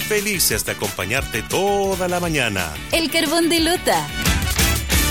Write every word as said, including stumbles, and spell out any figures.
Felices de acompañarte toda la mañana. El Carbón de Lota.